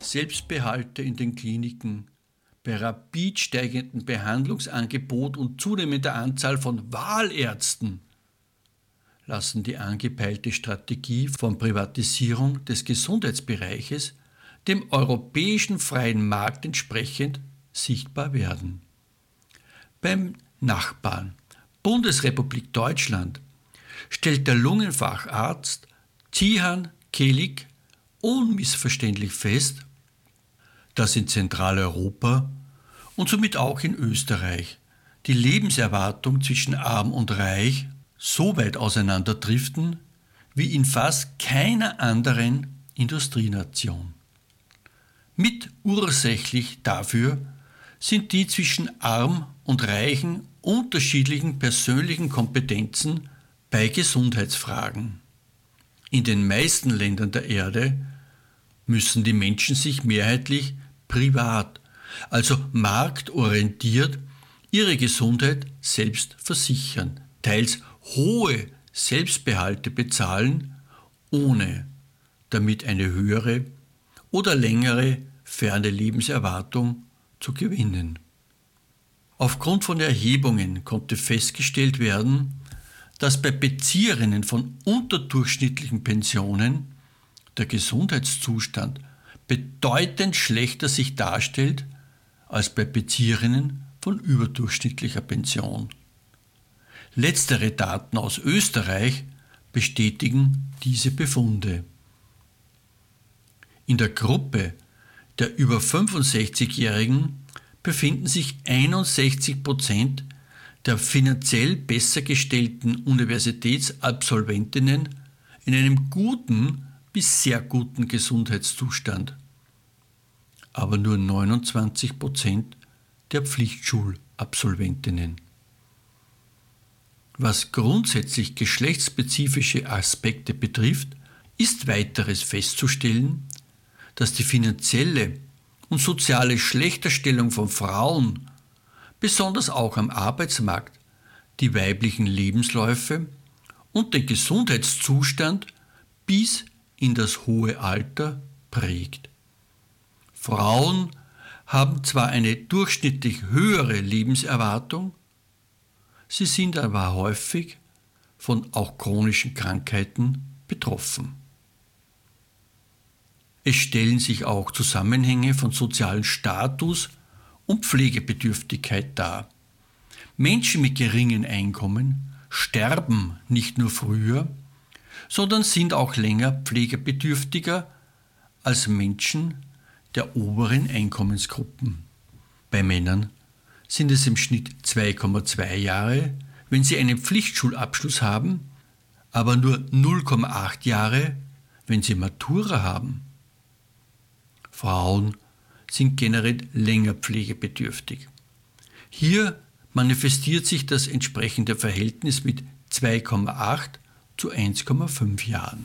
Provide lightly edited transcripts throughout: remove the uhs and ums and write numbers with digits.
Selbstbehalte in den Kliniken, bei rapid steigendem Behandlungsangebot und zunehmender Anzahl von Wahlärzten lassen die angepeilte Strategie von Privatisierung des Gesundheitsbereiches dem europäischen freien Markt entsprechend sichtbar werden. Beim Nachbarn, Bundesrepublik Deutschland, stellt der Lungenfacharzt Cihan Çelik unmissverständlich fest, dass in Zentraleuropa und somit auch in Österreich die Lebenserwartung zwischen Arm und Reich so weit auseinanderdriften wie in fast keiner anderen Industrienation. Mit ursächlich dafür sind die zwischen Arm und Reichen unterschiedlichen persönlichen Kompetenzen bei Gesundheitsfragen. In den meisten Ländern der Erde müssen die Menschen sich mehrheitlich privat, also marktorientiert, ihre Gesundheit selbst versichern, teils hohe Selbstbehalte bezahlen, ohne damit eine höhere oder längere ferne Lebenserwartung zu gewinnen. Aufgrund von Erhebungen konnte festgestellt werden, dass bei Bezieherinnen von unterdurchschnittlichen Pensionen der Gesundheitszustand bedeutend schlechter sich darstellt als bei Bezieherinnen von überdurchschnittlicher Pension. Letztere Daten aus Österreich bestätigen diese Befunde. In der Gruppe der über 65-Jährigen befinden sich 61% der finanziell besser gestellten Universitätsabsolventinnen in einem guten bis sehr guten Gesundheitszustand, aber nur 29% der Pflichtschulabsolventinnen. Was grundsätzlich geschlechtsspezifische Aspekte betrifft, ist weiteres festzustellen, dass die finanzielle und soziale Schlechterstellung von Frauen, besonders auch am Arbeitsmarkt, die weiblichen Lebensläufe und den Gesundheitszustand bis in das hohe Alter prägt. Frauen haben zwar eine durchschnittlich höhere Lebenserwartung, sie sind aber häufig von auch chronischen Krankheiten betroffen. Es stellen sich auch Zusammenhänge von sozialem Status und Pflegebedürftigkeit dar. Menschen mit geringen Einkommen sterben nicht nur früher, sondern sind auch länger pflegebedürftiger als Menschen der oberen Einkommensgruppen. Bei Männern sind es im Schnitt 2,2 Jahre, wenn sie einen Pflichtschulabschluss haben, aber nur 0,8 Jahre, wenn sie Matura haben. Frauen sind generell länger pflegebedürftig. Hier manifestiert sich das entsprechende Verhältnis mit 2,8 zu 1,5 Jahren.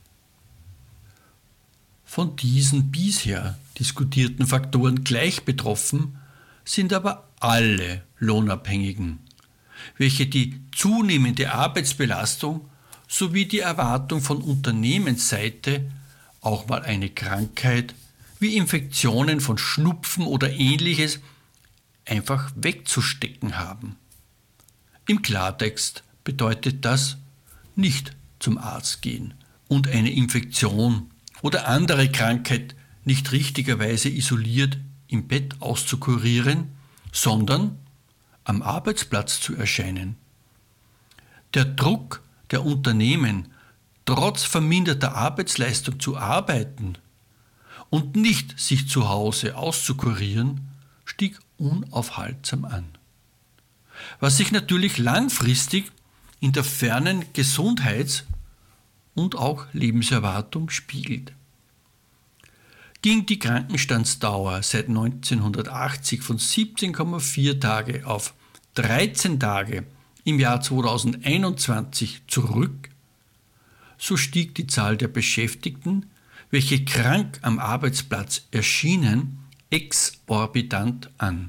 Von diesen bisher diskutierten Faktoren gleich betroffen sind aber alle Lohnabhängigen, welche die zunehmende Arbeitsbelastung sowie die Erwartung von Unternehmensseite, auch mal eine Krankheit wie Infektionen von Schnupfen oder ähnliches einfach wegzustecken haben. Im Klartext bedeutet das nicht zum Arzt gehen und eine Infektion oder andere Krankheit nicht richtigerweise isoliert im Bett auszukurieren, sondern am Arbeitsplatz zu erscheinen. Der Druck der Unternehmen, trotz verminderter Arbeitsleistung zu arbeiten und nicht sich zu Hause auszukurieren, stieg unaufhaltsam an. Was sich natürlich langfristig in der fernen Gesundheits- und auch Lebenserwartung spiegelt. Ging die Krankenstandsdauer seit 1980 von 17,4 Tage auf 13 Tage im Jahr 2021 zurück, so stieg die Zahl der Beschäftigten, welche krank am Arbeitsplatz erschienen, exorbitant an.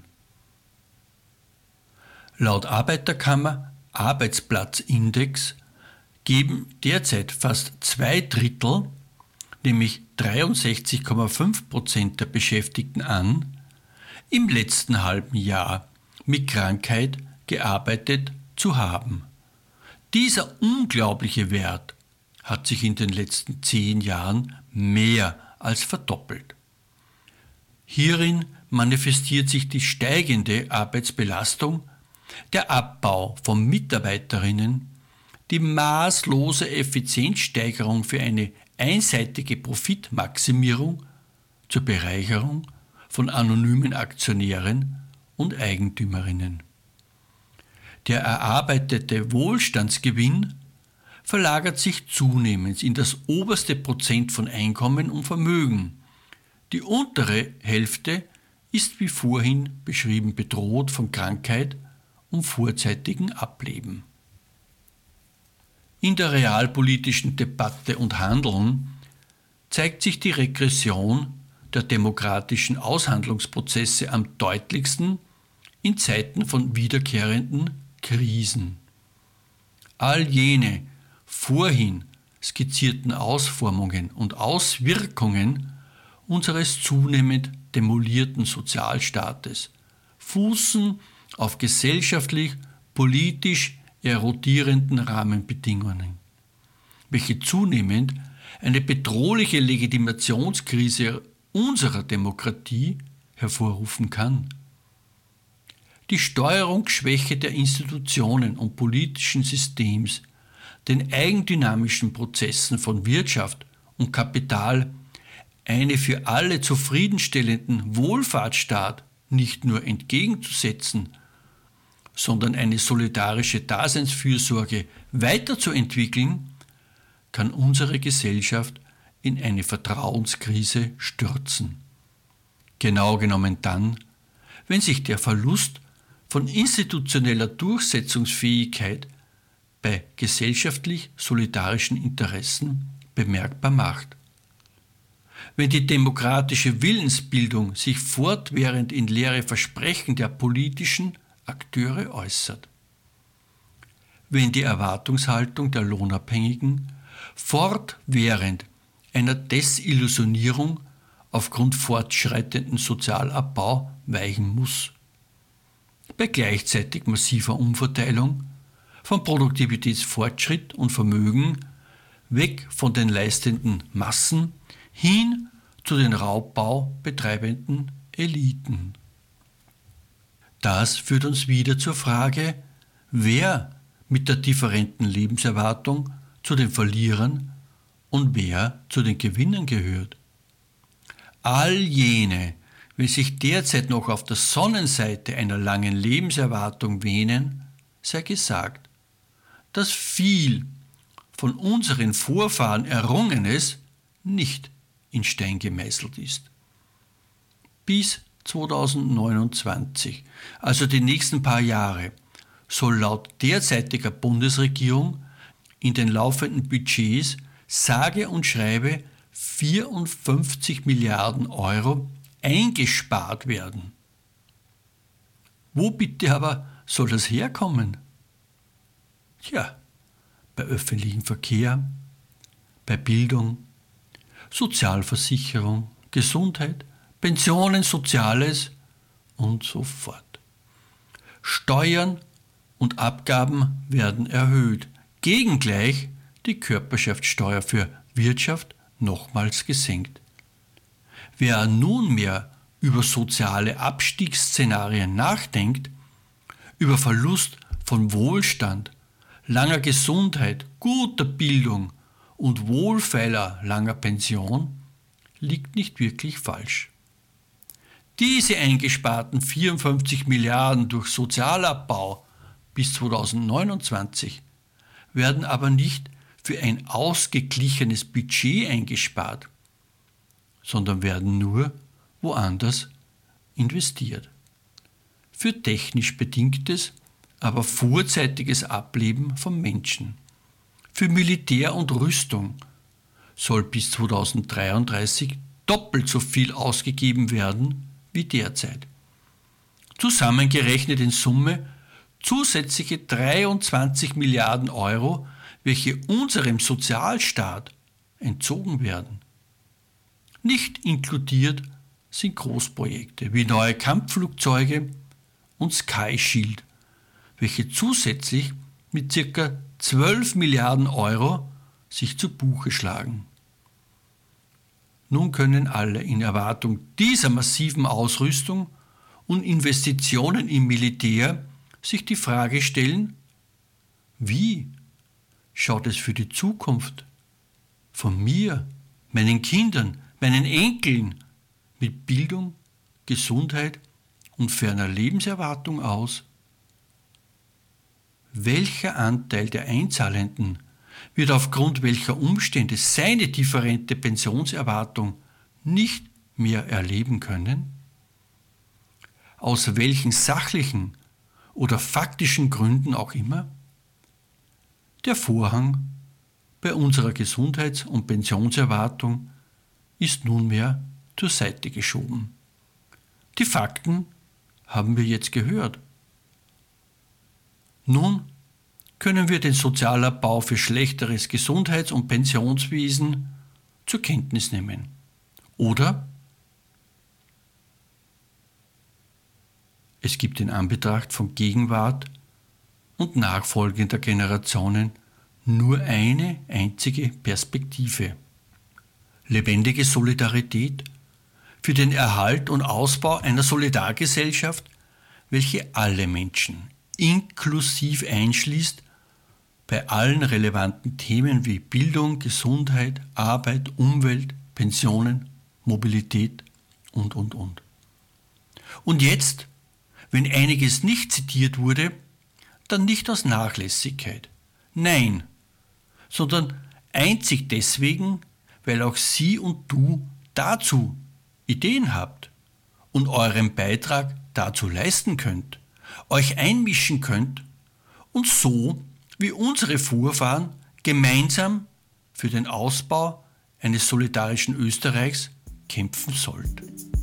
Laut Arbeiterkammer Arbeitsplatzindex geben derzeit fast 2/3, nämlich 63,5% der Beschäftigten an, im letzten halben Jahr mit Krankheit gearbeitet zu haben. Dieser unglaubliche Wert hat sich in den letzten 10 Jahren mehr als verdoppelt. Hierin manifestiert sich die steigende Arbeitsbelastung, der Abbau von Mitarbeiterinnen, die maßlose Effizienzsteigerung für eine einseitige Profitmaximierung zur Bereicherung von anonymen Aktionären und Eigentümerinnen. Der erarbeitete Wohlstandsgewinn verlagert sich zunehmend in das oberste Prozent von Einkommen und Vermögen. Die untere Hälfte ist wie vorhin beschrieben bedroht von Krankheit und vorzeitigem Ableben. In der realpolitischen Debatte und Handeln zeigt sich die Regression der demokratischen Aushandlungsprozesse am deutlichsten in Zeiten von wiederkehrenden Krisen. All jene vorhin skizzierten Ausformungen und Auswirkungen unseres zunehmend demolierten Sozialstaates fußen auf gesellschaftlich, politisch erodierenden Rahmenbedingungen, welche zunehmend eine bedrohliche Legitimationskrise unserer Demokratie hervorrufen kann. Die Steuerungsschwäche der Institutionen und politischen Systems, den eigendynamischen Prozessen von Wirtschaft und Kapital, eine für alle zufriedenstellenden Wohlfahrtsstaat nicht nur entgegenzusetzen, sondern eine solidarische Daseinsfürsorge weiterzuentwickeln, kann unsere Gesellschaft in eine Vertrauenskrise stürzen. Genau genommen dann, wenn sich der Verlust von institutioneller Durchsetzungsfähigkeit bei gesellschaftlich solidarischen Interessen bemerkbar macht. Wenn die demokratische Willensbildung sich fortwährend in leere Versprechen der politischen Akteure äußert. Wenn die Erwartungshaltung der Lohnabhängigen fortwährend einer Desillusionierung aufgrund fortschreitenden Sozialabbau weichen muss. Bei gleichzeitig massiver Umverteilung von Produktivitätsfortschritt und Vermögen weg von den leistenden Massen hin zu den Raubbau betreibenden Eliten. Das führt uns wieder zur Frage, wer mit der differenten Lebenserwartung zu den Verlierern und wer zu den Gewinnern gehört. All jene, die sich derzeit noch auf der Sonnenseite einer langen Lebenserwartung wähnen, sei gesagt, dass viel von unseren Vorfahren Errungenes nicht in Stein gemeißelt ist. Bis 2029, also die nächsten paar Jahre, soll laut derzeitiger Bundesregierung in den laufenden Budgets sage und schreibe 54 Milliarden Euro eingespart werden. Wo bitte aber soll das herkommen? Tja, bei öffentlichem Verkehr, bei Bildung, Sozialversicherung, Gesundheit, Pensionen, Soziales und so fort. Steuern und Abgaben werden erhöht, gegengleich die Körperschaftssteuer für Wirtschaft nochmals gesenkt. Wer nunmehr über soziale Abstiegsszenarien nachdenkt, über Verlust von Wohlstand, langer Gesundheit, guter Bildung und wohlfeiler langer Pension, liegt nicht wirklich falsch. Diese eingesparten 54 Milliarden durch Sozialabbau bis 2029 werden aber nicht für ein ausgeglichenes Budget eingespart, sondern werden nur woanders investiert. Für technisch bedingtes, aber vorzeitiges Ableben von Menschen. Für Militär und Rüstung soll bis 2033 doppelt so viel ausgegeben werden wie derzeit. Zusammengerechnet in Summe zusätzliche 23 Milliarden Euro, welche unserem Sozialstaat entzogen werden. Nicht inkludiert sind Großprojekte wie neue Kampfflugzeuge und Sky Shield, welche zusätzlich mit ca. 12 Milliarden Euro sich zu Buche schlagen. Nun können alle in Erwartung dieser massiven Ausrüstung und Investitionen im Militär sich die Frage stellen, wie schaut es für die Zukunft von mir, meinen Kindern, meinen Enkeln mit Bildung, Gesundheit und ferner Lebenserwartung aus? Welcher Anteil der Einzahlenden wird aufgrund welcher Umstände seine differente Pensionserwartung nicht mehr erleben können? Aus welchen sachlichen oder faktischen Gründen auch immer? Der Vorhang bei unserer Gesundheits- und Pensionserwartung ist nunmehr zur Seite geschoben. Die Fakten haben wir jetzt gehört. Nun können wir den Sozialabbau für schlechteres Gesundheits- und Pensionswesen zur Kenntnis nehmen. Oder es gibt in Anbetracht von Gegenwart und nachfolgender Generationen nur eine einzige Perspektive. Lebendige Solidarität für den Erhalt und Ausbau einer Solidargesellschaft, welche alle Menschen inklusiv einschließt, bei allen relevanten Themen wie Bildung, Gesundheit, Arbeit, Umwelt, Pensionen, Mobilität und. Und jetzt, wenn einiges nicht zitiert wurde, dann nicht aus Nachlässigkeit. Nein, sondern einzig deswegen, weil auch Sie und du dazu Ideen habt und euren Beitrag dazu leisten könnt, euch einmischen könnt und so wie unsere Vorfahren gemeinsam für den Ausbau eines solidarischen Österreichs kämpfen sollt.